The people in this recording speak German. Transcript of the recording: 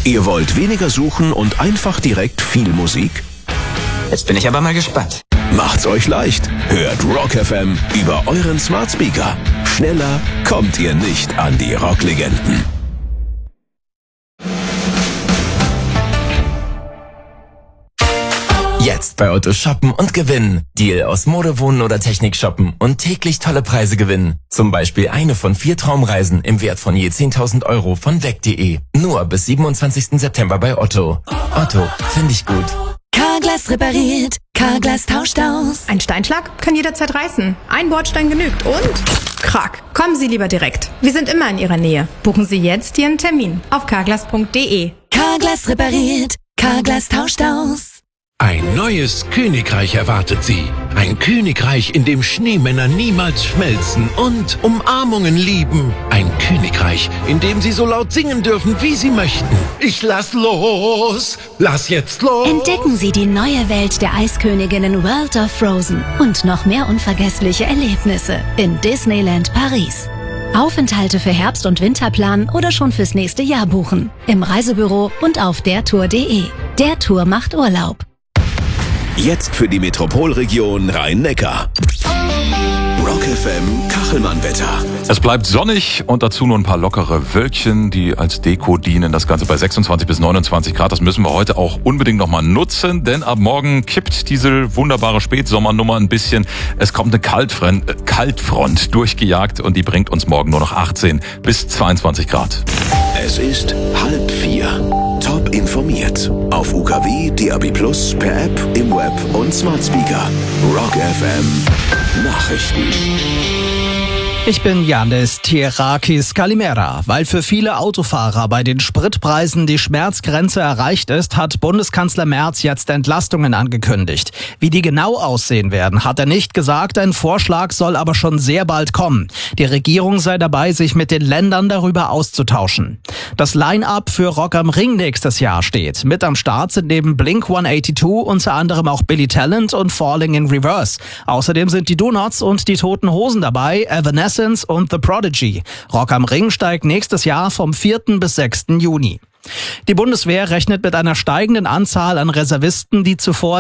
Ihr wollt weniger suchen und einfach direkt viel Musik? Jetzt bin ich aber mal gespannt. Macht's euch leicht. Hört Rock FM über euren Smart Speaker. Schneller kommt ihr nicht an die Rocklegenden. Jetzt bei Otto shoppen und gewinnen. Deal aus Mode, Wohnen oder Technik shoppen und täglich tolle Preise gewinnen. Zum Beispiel eine von 4 Traumreisen im Wert von je 10.000 Euro von weg.de. Nur bis 27. September bei Otto. Otto, finde ich gut. Carglass repariert, Carglass tauscht aus. Ein Steinschlag kann jederzeit reißen. Ein Bordstein genügt und krack. Kommen Sie lieber direkt. Wir sind immer in Ihrer Nähe. Buchen Sie jetzt Ihren Termin auf carglass.de. Carglass repariert, Carglass tauscht aus. Ein neues Königreich erwartet Sie. Ein Königreich, in dem Schneemänner niemals schmelzen und Umarmungen lieben. Ein Königreich, in dem Sie so laut singen dürfen, wie Sie möchten. Ich lass los! Lass jetzt los! Entdecken Sie die neue Welt der Eisköniginnen World of Frozen und noch mehr unvergessliche Erlebnisse in Disneyland Paris. Aufenthalte für Herbst- und Winterplan oder schon fürs nächste Jahr buchen. Im Reisebüro und auf dertour.de. Der Tour macht Urlaub. Jetzt für die Metropolregion Rhein-Neckar. Rock FM Kachelmann-Wetter. Es bleibt sonnig und dazu nur ein paar lockere Wölkchen, die als Deko dienen. Das Ganze bei 26 bis 29 Grad. Das müssen wir heute auch unbedingt nochmal nutzen, denn ab morgen kippt diese wunderbare Spätsommernummer ein bisschen. Es kommt eine Kaltfront durchgejagt und die bringt uns morgen nur noch 18 bis 22 Grad. Es ist 3:30. Top informiert. Auf UKW, DAB+, per App, im Web und Smart Speaker. Rock FM Nachrichten. Ich bin Yannis Tierakis Kalimera. Weil für viele Autofahrer bei den Spritpreisen die Schmerzgrenze erreicht ist, hat Bundeskanzler Merz jetzt Entlastungen angekündigt. Wie die genau aussehen werden, hat er nicht gesagt. Ein Vorschlag soll aber schon sehr bald kommen. Die Regierung sei dabei, sich mit den Ländern darüber auszutauschen. Das Line-Up für Rock am Ring nächstes Jahr steht. Mit am Start sind neben Blink-182 unter anderem auch Billy Talent und Falling in Reverse. Außerdem sind die Donuts und die Toten Hosen dabei, Evanescence und The Prodigy. Rock am Ring steigt nächstes Jahr vom 4. bis 6. Juni. Die Bundeswehr rechnet mit einer steigenden Anzahl an Reservisten, die zuvor